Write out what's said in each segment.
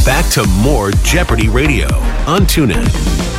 Back to more Jeopardy Radio on TuneIn.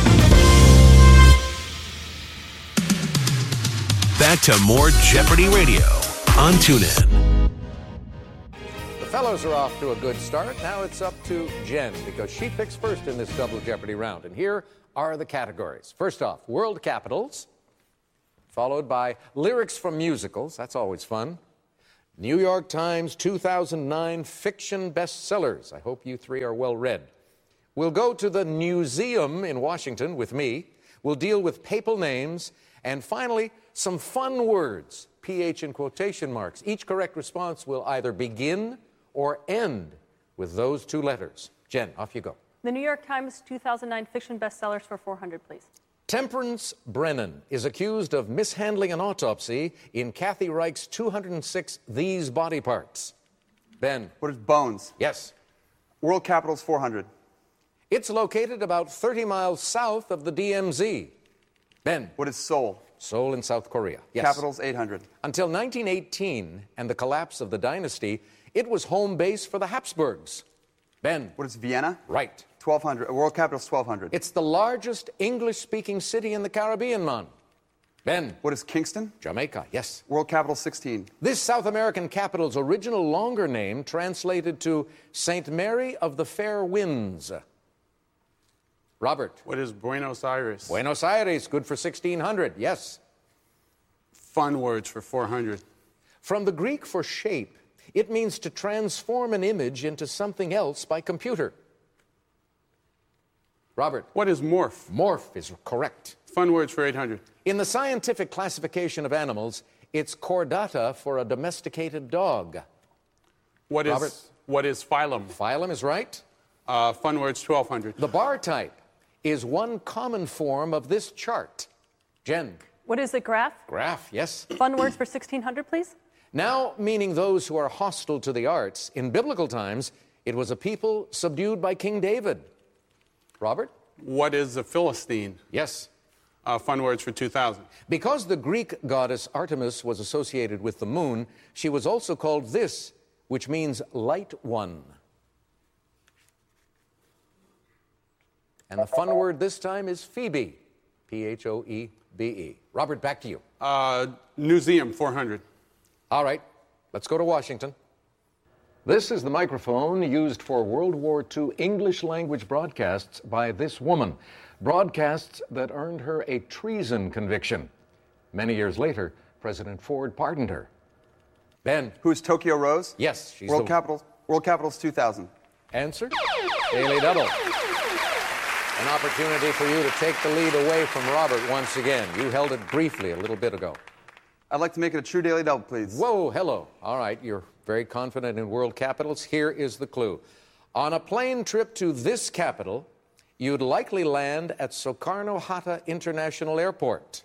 Back to more Jeopardy Radio on TuneIn. The fellows are off to a good start. Now it's up to Jen because she picks first in this double Jeopardy round. And here are the categories. First off, world capitals, followed by lyrics from musicals. That's always fun. New York Times 2009 fiction bestsellers. I hope you three are well read. We'll go to the museum in Washington with me. We'll deal with papal names. And finally, some fun words, PH in quotation marks. Each correct response will either begin or end with those two letters. Jen, off you go. The New York Times 2009 fiction bestsellers for 400, please. Temperance Brennan is accused of mishandling an autopsy in Kathy Reich's 206 These Body Parts. Ben. What is bones? Yes. World capitals 400. It's located about 30 miles south of the DMZ. Ben. What is Seoul? Seoul in South Korea. Yes. Capitals 800. Until 1918 and the collapse of the dynasty, it was home base for the Habsburgs. Ben. What is Vienna? Right. 1200. World capitals 1200. It's the largest English-speaking city in the Caribbean, man. Ben. What is Kingston? Jamaica, yes. World capitals 16. This South American capital's original longer name translated to St. Mary of the Fair Winds. Robert. What is Buenos Aires? Buenos Aires, good for 1600, yes. Fun words for 400. From the Greek for shape, it means to transform an image into something else by computer. Robert. What is morph? Morph is correct. Fun words for 800. In the scientific classification of animals, it's chordata for a domesticated dog. What Robert. is phylum? Phylum is right. Fun words 1200. The bar type is one common form of this chart. Jen. What is a graph? Graph, yes. Fun words for 1600, please. Now meaning those who are hostile to the arts. In biblical times, it was a people subdued by King David. Robert? What is a Philistine? Yes. Fun words for 2000. Because the Greek goddess Artemis was associated with the moon, she was also called this, which means light one. And the fun word this time is Phoebe. Phoebe. Robert, back to you. Museum 400. All right, let's go to Washington. This is the microphone used for World War II English language broadcasts by this woman. Broadcasts that earned her a treason conviction. Many years later, President Ford pardoned her. Ben. Who is Tokyo Rose? Yes, she's World capitals 2000. Answer? Daily Double. An opportunity for you to take the lead away from Robert once again. You held it briefly a little bit ago. I'd like to make it a true Daily Double, please. Whoa, hello. All right, you're very confident in world capitals. Here is the clue. On a plane trip to this capital, you'd likely land at Soekarno-Hatta International Airport.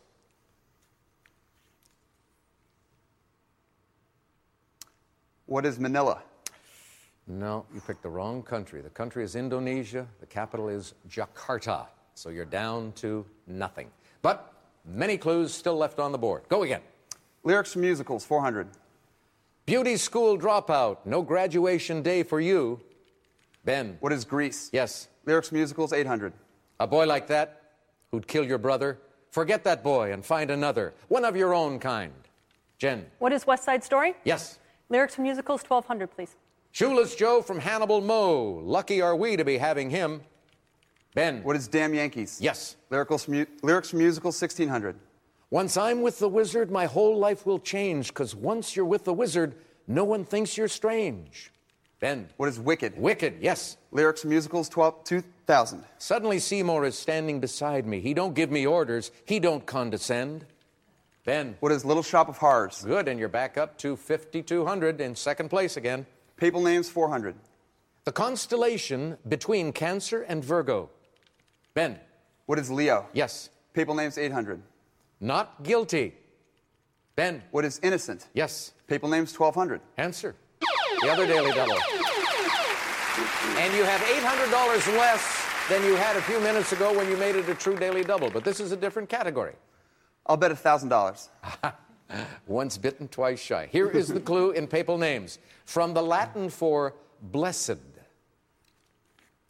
What is Manila? No, you picked the wrong country. The country is Indonesia. The capital is Jakarta. So you're down to nothing. But many clues still left on the board. Go again. Lyrics from musicals 400. Beauty school dropout. No graduation day for you. Ben. What is Grease? Yes. Lyrics from musicals 800. A boy like that who'd kill your brother. Forget that boy and find another. One of your own kind. Jen. What is West Side Story? Yes. Lyrics from musicals 1200, please. Shoeless Joe from Hannibal Moe. Lucky are we to be having him. Ben. What is Damn Yankees? Yes. Lyrics from musicals 1600. Once I'm with the wizard, my whole life will change, because once you're with the wizard, no one thinks you're strange. Ben. What is Wicked? Wicked, yes. Lyrics from musicals 2000. Suddenly Seymour is standing beside me. He don't give me orders. He don't condescend. Ben. What is Little Shop of Horrors? Good, and you're back up to 5,200 in second place again. Papal names 400. The constellation between Cancer and Virgo. Ben. What is Leo? Yes. Papal names 800. Not guilty. Ben. What is Innocent? Yes. Papal names 1200. Answer. The other Daily Double. And you have $800 less than you had a few minutes ago when you made it a true Daily Double. But this is a different category. I'll bet $1,000. Once bitten, twice shy. Here is the clue in papal names. From the Latin for blessed.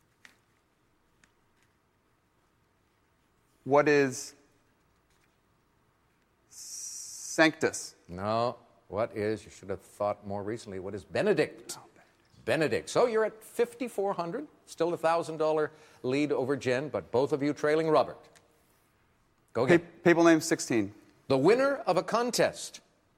What is Sanctus? No. What is, you should have thought more recently, what is Benedict? Benedict. So you're at 5,400, still a $1,000 lead over Jen, but both of you trailing Robert. Go again. Papal name 16. The winner of a contest.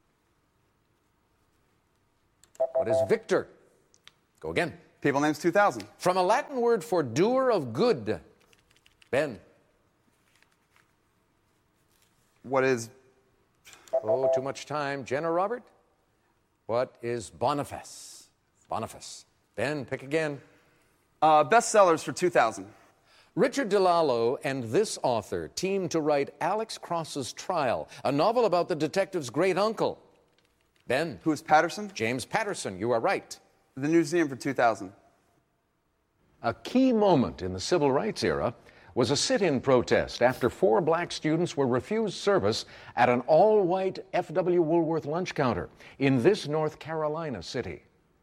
What is Victor? Go again. Papal name's 2,000. From a Latin word for doer of good. Ben. What is Oh, too much time. Jen or Robert? What is Boniface? Boniface. Ben, pick again. bestsellers for 2,000? Richard DeLallo and this author teamed to write Alex Cross's Trial, a novel about the detective's great uncle. Ben. Who is Patterson? James Patterson. You are right. The Museum for 2,000. A key moment in the civil rights era was a sit-in protest after 4 black students were refused service at an all-white F.W. Woolworth lunch counter in this North Carolina city.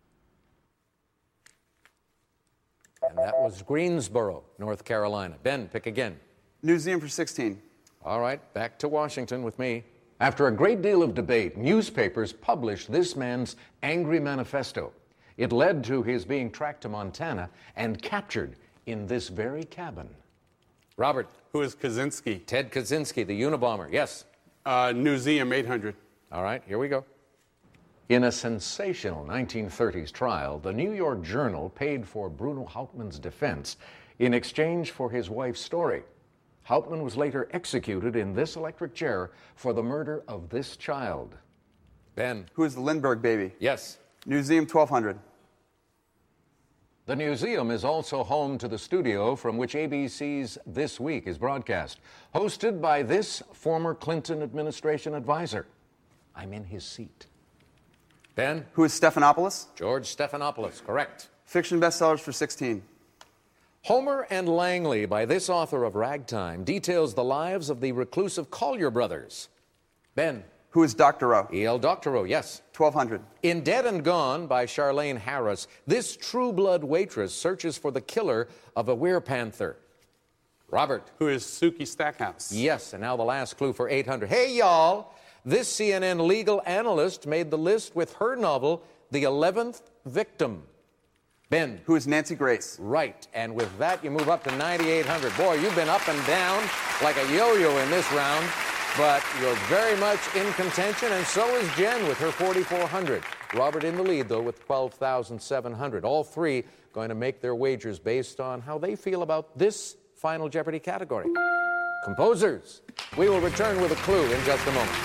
And that was Greensboro, North Carolina. Ben, pick again. Museum for 16. All right, back to Washington with me. After a great deal of debate, newspapers published this man's angry manifesto. It led to his being tracked to Montana and captured in this very cabin. Robert. Who is Kaczynski? Ted Kaczynski, the Unabomber. Yes. Newseum 800. All right, here we go. In a sensational 1930s trial, the New York Journal paid for Bruno Hauptmann's defense in exchange for his wife's story. Hauptmann was later executed in this electric chair for the murder of this child. Ben. Who is the Lindbergh baby? Yes. Museum 1,200. The museum is also home to the studio from which ABC's This Week is broadcast, hosted by this former Clinton administration advisor. I'm in his seat. Ben? Who is Stephanopoulos? George Stephanopoulos, correct. Fiction bestsellers for 16. Homer and Langley, by this author of Ragtime, details the lives of the reclusive Collier brothers. Ben? Who is Doctorow? E.L. Doctorow, yes. 1,200. In Dead and Gone by Charlene Harris, this true-blood waitress searches for the killer of a werepanther. Robert. Who is Suki Stackhouse? Yes, and now the last clue for 800. Hey, y'all, this CNN legal analyst made the list with her novel, The 11th Victim. Ben. Who is Nancy Grace? Right, and with that, you move up to 9,800. Boy, you've been up and down like a yo-yo in this round. But you're very much in contention, and so is Jen with her 4,400. Robert in the lead, though, with 12,700. All three going to make their wagers based on how they feel about this Final Jeopardy category. Composers, we will return with a clue in just a moment.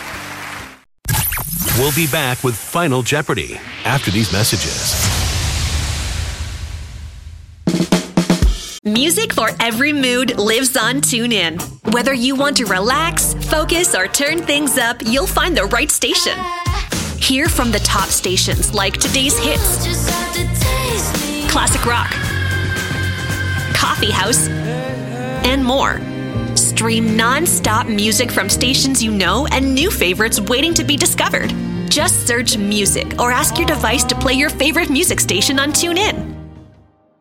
We'll be back with Final Jeopardy after these messages. Music for every mood lives on TuneIn. Whether you want to relax, focus, or turn things up, you'll find the right station. Hear from the top stations like today's hits, classic rock, coffee house, and more. Stream non-stop music from stations you know and new favorites waiting to be discovered. Just search music or ask your device to play your favorite music station on TuneIn.